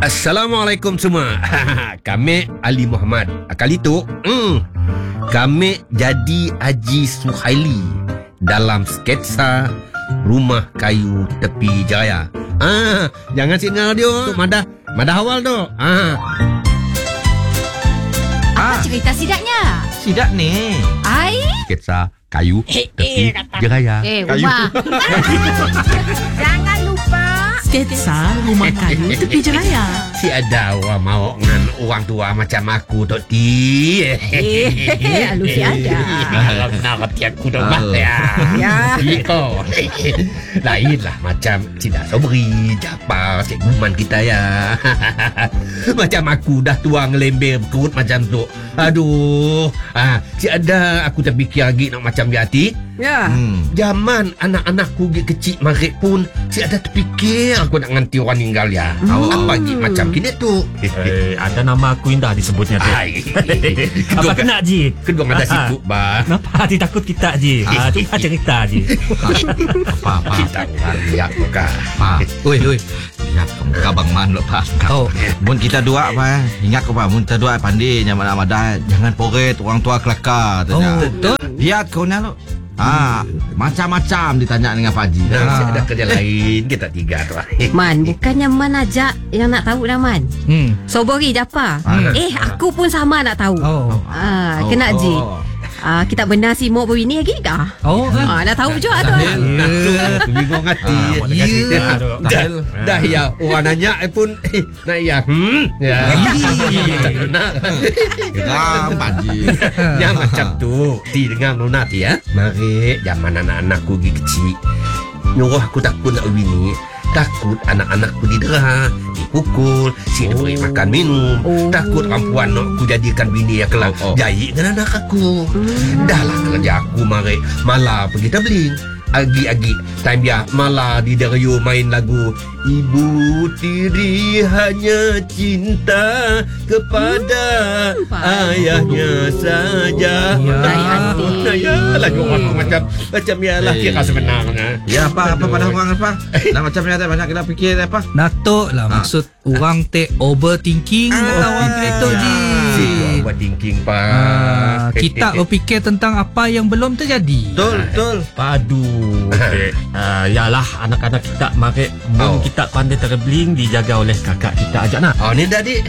Assalamualaikum semua. Kami Ali Muhammad. Kali tu kami jadi Haji Suhaili dalam sketsa Rumah Kayu Tepi Jaya. Jangan signal dia tu madah awal tu. Apa cerita sidaknya? Sidak ni Sketsa Kayu Tepi Jaya. Umar. Jangan lupa sketsa Rumah Kayu Tepi Jaya. Si ada orang mau dengan orang tua macam aku Tok Ti. Alu si ada. Kalau nak reti aku dah mat ya. Oh. Lainlah macam Cik Sobri, Japar, Cik Guman kita ya. Macam aku dah tuang lember perut macam tu. Aduh. Si ada aku terfikir lagi nak macam Yati. Ya. Zaman anak-anakku kecil marik pun si ada terfikir aku nak nganti orang meninggal ya. Apa lagi macam kini tu? ada nama aku indah disebutnya tu. Apa kena Ji? Kedua ada sibuk bah. Kenapa hati takut kita Ji? Cuba cerita Ji. Apa Kita lihat muka. Oi ingat kamu kabang man lo pak. Mun kita dua apa? Ingat kau pak, mun kita dua pandai nyaman amada, jangan poret orang tua kelakar tanya. Betul. Lihat kau ni lo. Macam-macam ditanya dengan Pak Haji. Ada kerja lain kita tiga tu. Man, bukannya Man aja yang nak tahu dah Man. Sobori Japar. Aku pun sama nak tahu. Kena Ji. Kita benar si Mok berwini lagi kah? Dah tahu juga tu. Bingung hati. Dah ya orang nanya pun nak ya. Ya. Tak kena. Geram Pak Haji. Yang macam tu. Ti dengar Nona ti ya. Mari zaman anak-anakku kecil. Nyuruh aku takut nak bini. Takut anak-anakku didera, dipukul, si diberi makan minum. Takut perempuan nak aku jadikan bini yang kelak jahit dengan anak aku. Dahlah kerja aku mari malah pergi tabling. Agi-agi time dia malah di deriu main lagu Ibu tiri hanya cinta kepada ayahnya saja. Ya lagu aku macam ya lah kira sebenarnya. Ya apa pada orang apa? Dah macam ni ada banyak kita fikir apa? Natok lah maksud orang overthinking orang tu Ji. Overthinking pak. Kita berfikir tentang apa yang belum terjadi. Betul. Padu. Yalah anak-anak kita mari mun kita pandai terbling dijaga oleh kakak kita ajak nak. Ni dah dik.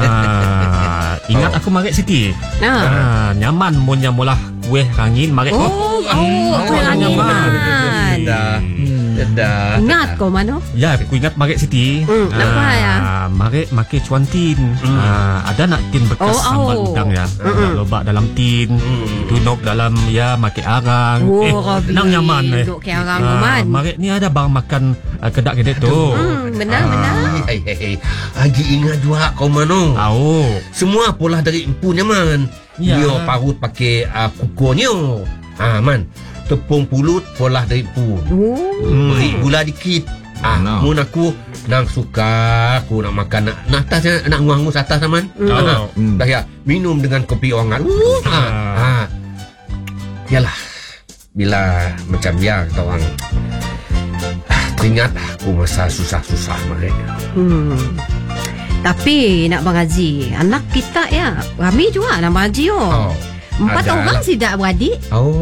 Ingat aku mari Siti. Nyaman mun yang mula kuih rangin mari. Kuih rangin. Dah. Ingat kau mana? Ya, aku ingat mari Siti. Kenapa ya? Mari makan cuantin. Ada nak tin bekas sambal udang ya. Lobak dalam tin, tunuk dalam ya makan arang. Nang nyaman Duk ke arang Man. Mari ni ada bang makan kedak-kedak tu. Benar. Haji ingat juga kau mano. Semua Semua pola dari empu nyaman. Dia parut pakai kukunya. Man. Tepung pulut pola dari empu. Beri gula dikit. Mun aku nang suka aku nak makan nak atas nak ngangus atas man. Dah ya minum dengan kopi hangat. Yalah. Bila macam ya kata orang teringat aku masa susah-susah mereka. Tapi nak Bang Haji, anak kita ya ramai juga nak Bang Haji 4 orang sidak beradik.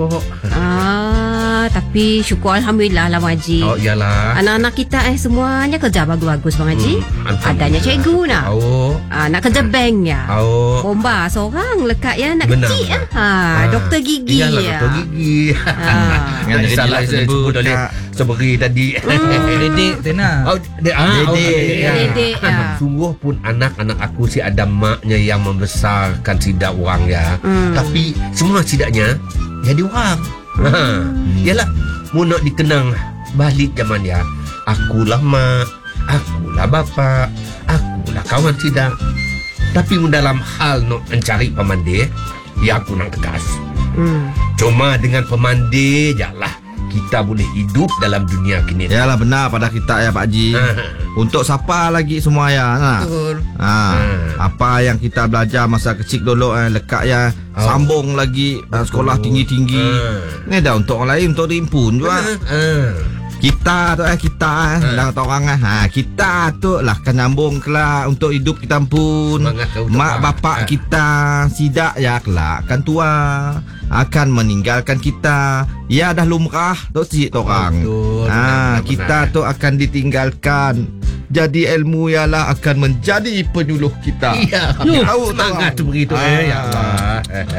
Tapi syukur Alhamdulillah lah Bang Haji. Yalah. Anak-anak kita semuanya kerja bagus-bagus Bang Haji. Adanya cikgu nak. Nak kerja bank ya. Bomba seorang lekat ya nak kecil ya. Doktor gigi ya. Doktor gigi. Yang salah saya sebut oleh Sobri tadi. Dedek Tena. Dedek ya. Sungguh pun anak-anak aku si ada maknya yang membesarkan sidak orang ya. Tapi semua sidaknya jadi orang. Yalah, mu nak dikenang balik zaman ya. Akulah mak, akulah bapa, akulah kawan sidak. Tapi mu dalam hal nak mencari pemandai, ya aku nak tegas. Cuma dengan pemandai jalah kita boleh hidup dalam dunia kini. Yalah benar pada kita ya Pak Haji. Untuk siapa lagi semua ya. Betul. Apa yang kita belajar masa kecil dulu lekat ya sambung lagi sekolah tinggi-tinggi. Ni dah untuk orang lain, untuk diimpun juga. Kita tu dah kata orang kita tu lah kan nyambung kelak untuk hidup kita pun. Mak bapak kita sidak ya kelak kan tua akan meninggalkan kita. Ya dah lumrah tu cik orang. Kita tu akan ditinggalkan. Jadi ilmu ialah akan menjadi penyuluh kita. Ya, semangat tu begitu ya Allah.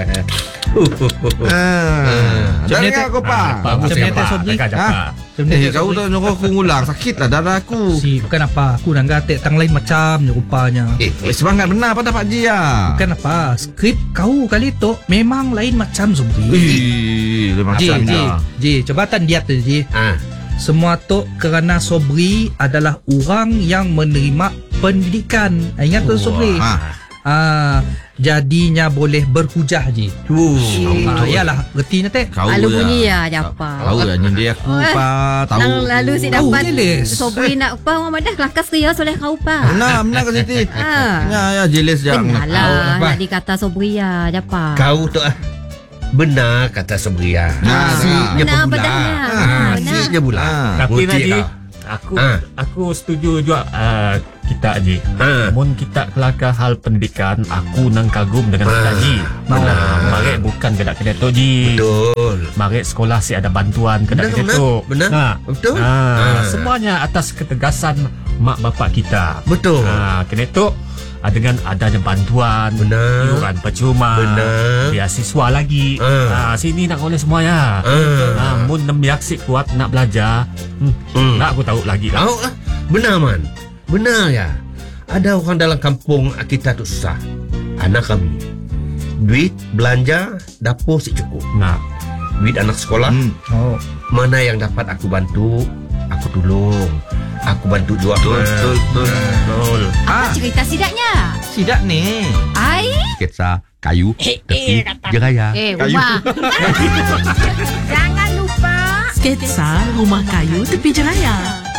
Macam ni aku pak. Macam ni tak Sobri. Kau dah nyuruh aku ngulang. Sakit lah darah aku. Bukan apa. Aku dah gatek tang lain macam ni rupanya. Semangat benar pada Pak Ji ya. Bukan apa. Skrip kau kali tu memang lain macam Sobri. Ji, jabatan dia tu Ji. Semua tu kerana Sobri adalah orang yang menerima pendidikan. Ingat tu Sobri. Jadinya boleh berhujah je. Yalah, reti nanti. Lalu bunyi ya japa. Tahu ya nyindir aku pa. Tahu. Lalu si dapat Sobri nak pa orang madah kelakas dia soleh kau pa. Benar ke Siti? Ya jelas je. Benalah nak dikata Sobri ya japa. Kau tu benar kata Sobria. Siknya pula. Siknya pula. Tapi Naji, aku setuju juga kita Haji. Mun kita kelakar hal pendidikan, aku nang kagum dengan kita Haji. Mari bukan kedak-kedak tu Ji. Betul. Mari sekolah si ada bantuan kedak-kedak tu. Benar. Betul. Semuanya atas ketegasan mak bapak kita. Betul. Kena tu dengan adanya bantuan, iuran percuma, beasiswa lagi. Sini nak oleh semuanya. Mun nemiaksi kuat nak belajar, nak aku tahu lagi lah. Benar man. Benar ya. Ada orang dalam kampung kita tu susah. Anak kami duit belanja dapur si cukup. Duit anak sekolah mana yang dapat aku bantu, aku tolong. Aku bantu juga. Betul. Apa cerita sidaknya? Sidak ni sketsa kayu tepi jeraya. Rumah. Jangan lupa sketsa rumah kayu tepi jeraya.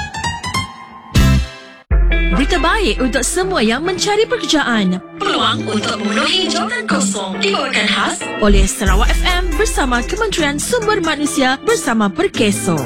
Berita baik untuk semua yang mencari pekerjaan. Peluang untuk memenuhi jawatan kosong dibawakan khas oleh Sarawak FM bersama Kementerian Sumber Manusia bersama Perkeso.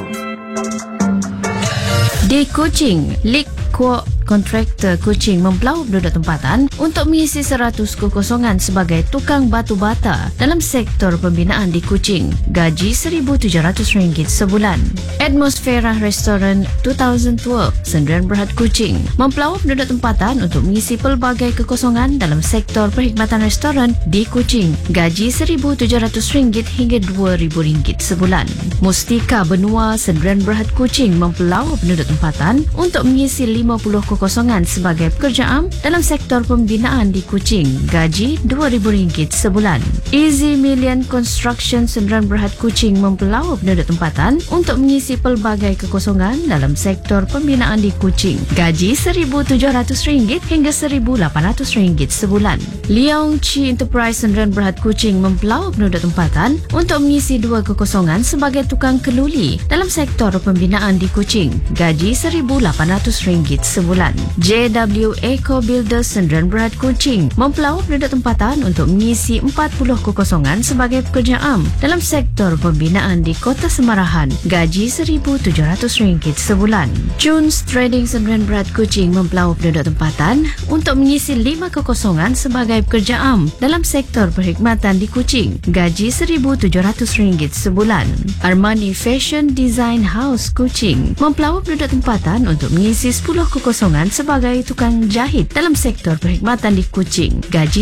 Di Kuching, Lik Kuok kontraktor Kuching mempelau penduduk tempatan untuk mengisi 100 kekosongan sebagai tukang batu bata dalam sektor pembinaan di Kuching. Gaji RM1,700 sebulan. Atmosfera Restoran 2012 Sendirian Berhad Kuching mempelau penduduk tempatan untuk mengisi pelbagai kekosongan dalam sektor perkhidmatan restoran di Kuching. Gaji RM1,700 hingga RM2,000 sebulan. Mustika Benua Sendirian Berhad Kuching mempelau penduduk tempatan untuk mengisi 50 kekosongan sebagai pekerja am dalam sektor pembinaan di Kuching. Gaji RM2,000 sebulan. Easy Million Construction Sendirian Berhad Kuching mempelau penduduk tempatan untuk mengisi pelbagai kekosongan dalam sektor pembinaan di Kuching. Gaji RM1,700 hingga RM1,800 sebulan. Leong Chi Enterprise Sendirian Berhad Kuching mempelau penduduk tempatan untuk mengisi 2 kekosongan sebagai tukang keluli dalam sektor pembinaan di Kuching. Gaji RM1,800 sebulan. JW Eco Builders Sendirian Berhad Kuching mempelau penduduk tempatan untuk mengisi 40 kekosongan sebagai pekerja am dalam sektor pembinaan di Kota Semarahan. Gaji RM1,700 sebulan. Junes Trading Sendirian Berhad Kuching mempelau penduduk tempatan untuk mengisi 5 kekosongan sebagai pekerja am dalam sektor perkhidmatan di Kuching. Gaji RM1,700 sebulan. Armani Fashion Design House Kuching mempelau penduduk tempatan untuk mengisi 10 kekosongan sebagai tukang jahit dalam sektor perkhidmatan di Kuching. Gaji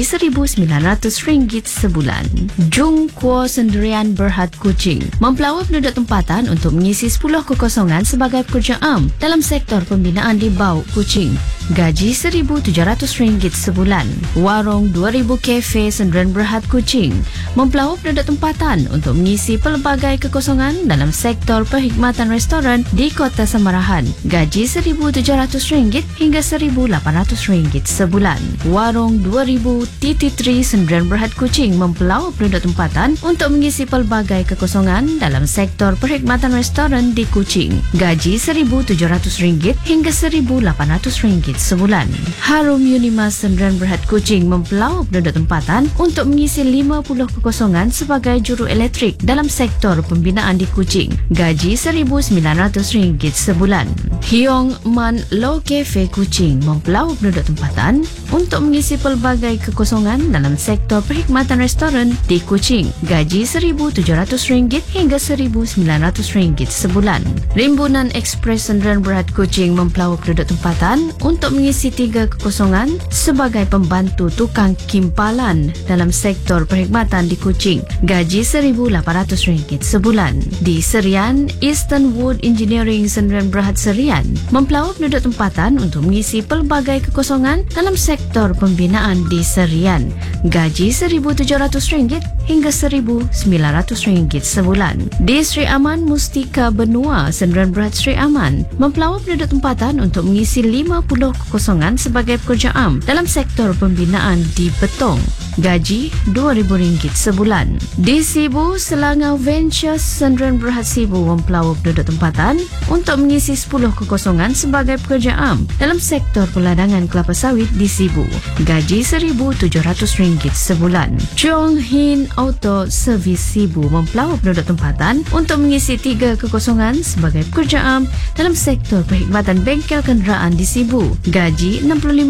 RM1,900 sebulan. Jung Kuo Sendirian Berhad Kuching mempelau penduduk tempatan untuk mengisi 10 kekosongan sebagai pekerja am dalam sektor pembinaan di Bau, Kuching. Gaji RM1,700 sebulan. Warung 2000 Cafe Sendirian Berhad Kuching mempelau penduduk tempatan untuk mengisi pelbagai kekosongan dalam sektor perkhidmatan restoran di Kota Semarahan. Gaji RM1,700 hingga RM1,800 sebulan. Warung 2000 TT3 Sendirian Berhad Kuching mempelau penduduk tempatan untuk mengisi pelbagai kekosongan dalam sektor perkhidmatan restoran di Kuching. Gaji RM1,700 hingga RM1,800 sebulan. Harum Unimas Sdn Bhd Kuching mempelaup penduduk tempatan untuk mengisi 50 kekosongan sebagai juru elektrik dalam sektor pembinaan di Kuching. Gaji RM1,900 sebulan. Hiong Man Low Cafe Kuching mempelaup penduduk tempatan untuk mengisi pelbagai kekosongan dalam sektor perkhidmatan restoran di Kuching. Gaji RM1,700 hingga RM1,900 sebulan. Rimbunan Express Sdn Bhd Kuching mempelaup penduduk tempatan untuk mengisi 3 kekosongan sebagai pembantu tukang kimpalan dalam sektor perkhidmatan di Kuching. Gaji RM1,800 sebulan. Di Serian, Eastern Wood Engineering Sdn Bhd Serian mempelaup penduduk tempatan untuk mengisi pelbagai kekosongan dalam sektor pembinaan di Serian. Gaji RM1,700 hingga RM1,900 sebulan. Di Sri Aman Mustika Benua Sdn Bhd Sri Aman mempelaup penduduk tempatan untuk mengisi 50 kekosongan sebagai pekerja am dalam sektor pembinaan di Betong. Gaji RM2,000 sebulan. Di Sibu, Selangau Ventures Sdn Bhd Sibu mempelaup penduduk tempatan untuk mengisi 10 kekosongan sebagai pekerja am dalam sektor peladangan kelapa sawit di Sibu. Gaji RM1,700 sebulan. Chong Hin Auto Service Sibu mempelaup penduduk tempatan untuk mengisi 3 kekosongan sebagai pekerja am dalam sektor perkhidmatan bengkel kenderaan di Sibu. Gaji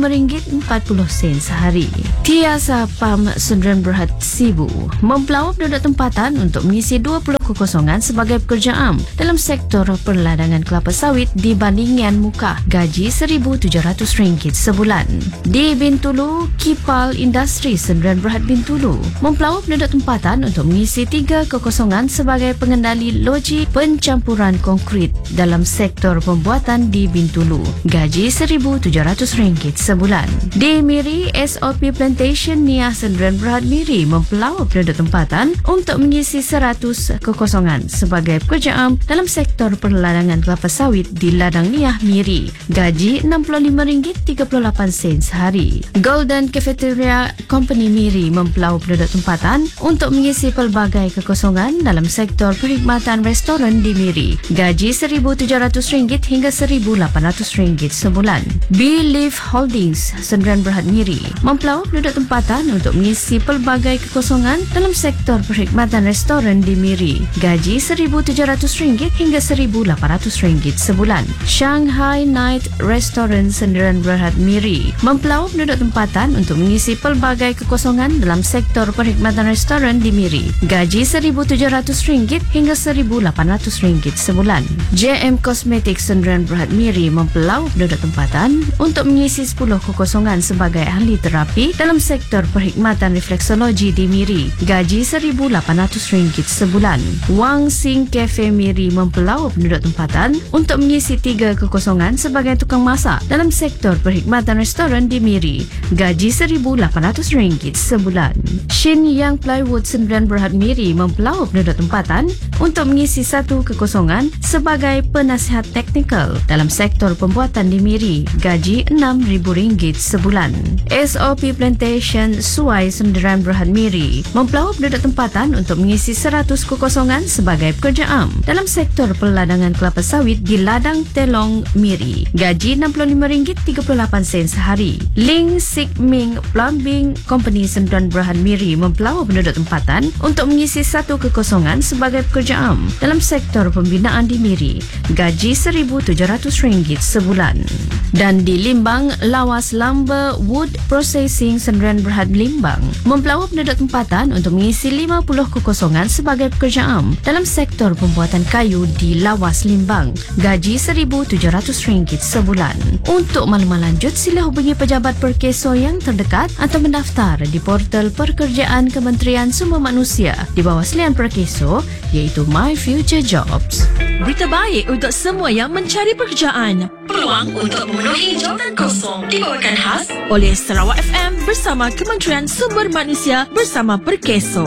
RM65.40 sehari. Tiasa Pam Sdn Bhd Sibu mempelaup penduduk tempatan untuk mengisi 20 kekosongan sebagai pekerja am dalam sektor perladangan kelapa sawit di Bandingian Mukah. Gaji RM1,700 sebulan. Di Bintulu, Kipal Industri Sdn Bhd Bintulu mempelaup penduduk tempatan untuk mengisi 3 kekosongan sebagai pengendali loji pencampuran konkrit dalam sektor pembuatan di Bintulu. Gaji RM1,700 sebulan. Di Miri, SOP Plantation Niah Sdn Bhd Miri mempelaup penduduk tempatan untuk mengisi 100 kekosongan sebagai pekerja am dalam sektor perladangan kelapa sawit di Ladang Niah Miri. Gaji RM65.38 sehari. Golden Cafeteria Company Miri mempelaup penduduk tempatan untuk mengisi pelbagai kekosongan dalam sektor perkhidmatan restoran di Miri. Gaji RM1,700 hingga RM1,800 sebulan. B-Leaf Holdings Sdn Bhd Miri mempelaup penduduk tempatan untuk mengisi pelbagai kekosongan dalam sektor perkhidmatan restoran di Miri. Gaji RM1,700 hingga RM1,800 sebulan. Shanghai Night Restaurant Sdn Bhd Miri mempelaup penduduk tempatan untuk mengisi pelbagai kekosongan dalam sektor perkhidmatan restoran di Miri. Gaji RM1,700 hingga RM1,800 sebulan. JM Cosmetics Sdn Bhd Miri mempelaup penduduk tempatan untuk mengisi 10 kekosongan sebagai ahli terapi dalam sektor perkhidmatan refleksologi di Miri. Gaji RM1,800 sebulan. Wang Sing Cafe Miri mempelaup penduduk tempatan untuk mengisi 3 kekosongan sebagai tukang masak dalam sektor perkhidmatan restoran di Miri. Gaji RM1,800 sebulan. Shin Yang Plywood Sdn Bhd Miri mempelaup penduduk tempatan untuk mengisi 1 kekosongan sebagai penasihat teknikal dalam sektor pembuatan di Miri. Gaji RM6,000 sebulan. SOP Plantation Suai Sdn Bhd Miri mempelaup penduduk tempatan untuk mengisi 100 kekosongan sebagai pekerja am dalam sektor peladangan kelapa sawit di Ladang Telong Miri. Gaji RM65.38 sehari. Ling Sik Ming Plumbing Company Sdn Bhd Miri mempelaup penduduk tempatan untuk mengisi 1 kekosongan sebagai pekerja am dalam sektor pembinaan di Miri. Gaji RM1,700 sebulan. Dan di Limbang, Lawas Lumber Wood Processing Sdn Bhd Limbang mempelaup penduduk tempatan untuk mengisi 50 kekosongan sebagai pekerja am dalam sektor pembuatan kayu di Lawas Limbang. Gaji RM1,700 sebulan. Untuk maklumat lanjut, sila hubungi pejabat Perkeso yang terdekat atau mendaftar di portal pekerjaan Kementerian Sumber Manusia di bawah selian Perkeso, iaitu My Future Jobs. Berita baik untuk semua yang mencari pekerjaan. Peluang untuk memenuhi jawatan kosong dibawakan khas oleh Sarawak FM bersama Kementerian Sumber Manusia bersama Perkeso.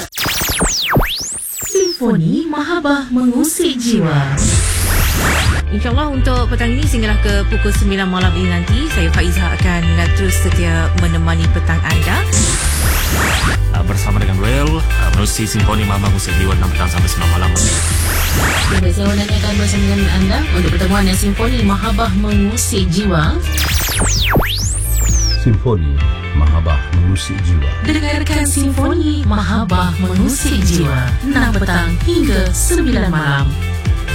Simfoni Mahabah mengusik jiwa. InsyaAllah untuk petang ini sehinggalah ke pukul 9 malam ini nanti, saya Faizah akan terus setia menemani petang anda. Bersama dengan Well, menerusi Simfoni Mahaba Musik Jiwa 6 petang sampai 9 malam. Saya Wadani akan bersama dengan anda untuk pertemuan Simfoni Mahaba Musik Jiwa. Simfoni Mahaba Mengusik Jiwa. Dengarkan Simfoni Mahaba Mengusik Jiwa 6 petang hingga 9 malam